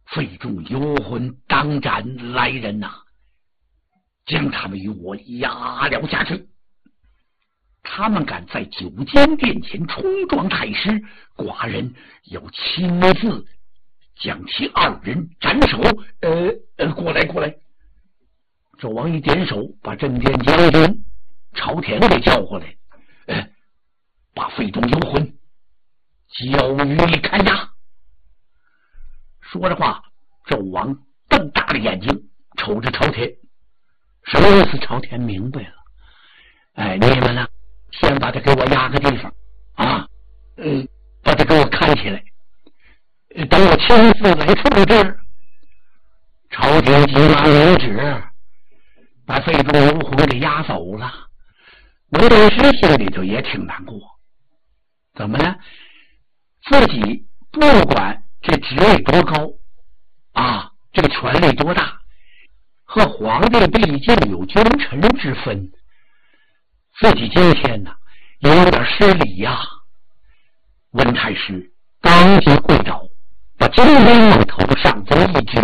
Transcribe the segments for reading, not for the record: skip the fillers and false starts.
费仲游魂当斩来人呐，将他们与我押了下去。他们敢在九间殿前冲撞太师，寡人要亲自将其二人斩首。过来过来！纣王一点手，把镇殿将军朝田给叫过来，把费仲游魂交予看押。说着话，纣王瞪大了眼睛瞅着朝田，什么意思？朝田明白了。你们呢，先把他给我压个地方啊，把他给我看起来，等我亲自来处置。朝廷急忙领旨，把费仲游魂给押走了。刘太师心里头也挺难过，怎么呢？自己不管这职位多高啊，这个权力多大，和皇帝毕竟有君臣之分，自己今天呢也有点失礼呀。温太师当即跪倒，把金杯往头上这么一举，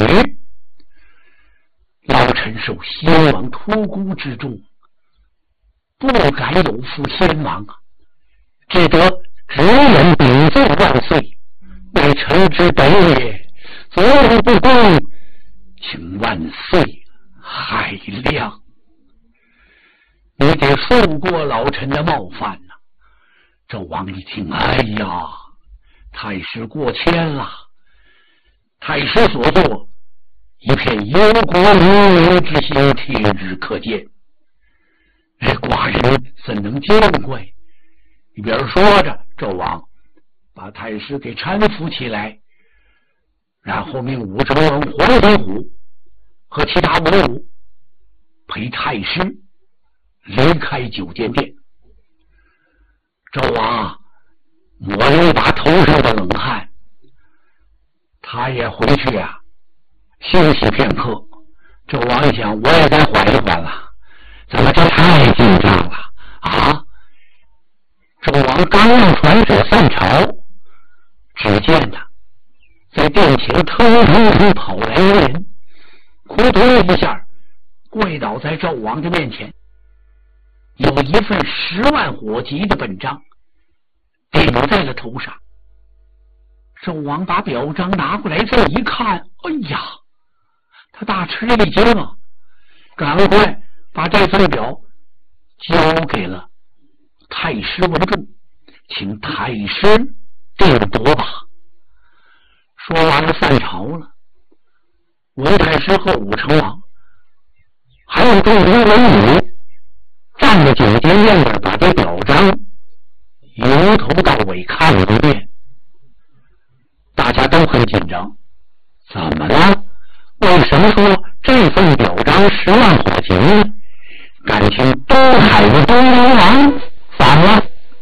老臣受先王托孤之重，不敢有负先王啊，只得直言禀奏万岁，乃臣之本也，昨有不公，请万岁海量。你得恕过老臣的冒犯呐。纣王一听，哎呀，太师过谦了。太师所作，一片忧国忧民之心，贴日可见。寡人怎能见怪？一边说着，纣王把太师给搀扶起来，然后命武成王黄飞虎和其他文武陪太师离开九间殿。纣王抹了一把头上的冷汗，他也回去啊休息片刻。纣王一想，我也该缓一缓了，怎么这太紧张了啊？纣王刚让传旨散朝，只见他在殿前腾跑来一人，扑通一下跪倒在纣王的面前，有一份10万火急的本章顶在了头上。纣王把表章拿过来这一看，哎呀，他大吃一惊啊，赶快把这份表交给了太师文仲，请太师定夺吧。说完了散朝了，文太师和武成王还有众多文武站在九间院那，把这表彰由头到尾看了一遍。大家都很紧张，怎么了？为什么说这份表彰10万火急呢？感情东海的东陵王反了。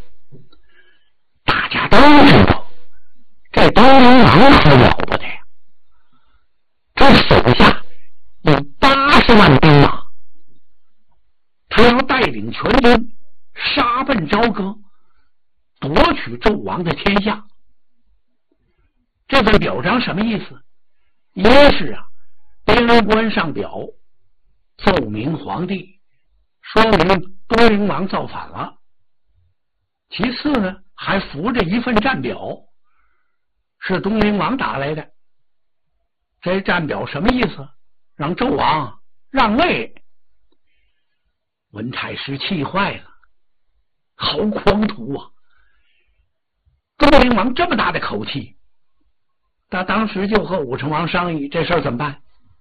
大家都知道这东陵王可了不得呀，这手下有80万兵马，他要带领全军杀奔朝歌，夺取纣王的天下。这份表彰什么意思？一是啊，边关上表奏明皇帝，说明东陵王造反了。其次呢，还附着一份战表，是东陵王打来的。这战表什么意思？让纣王让位。文太师气坏了，好狂徒啊！东陵王这么大的口气，他当时就和武成王商议这事儿怎么办？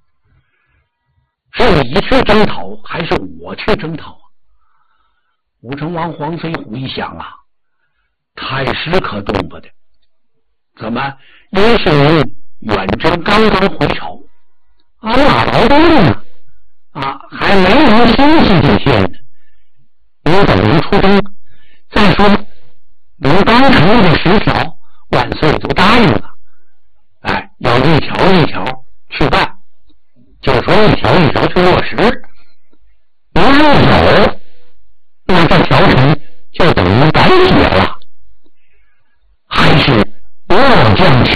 是你去征讨还是我去征讨啊？武成王黄飞虎一想啊，太师可动不得，怎么一是远征刚刚回朝，马劳动呢还没能休息几天呢，你怎么能出征？再说您刚成立的10条，万岁都答应了，要一条一条去办，就说一条一条去落实。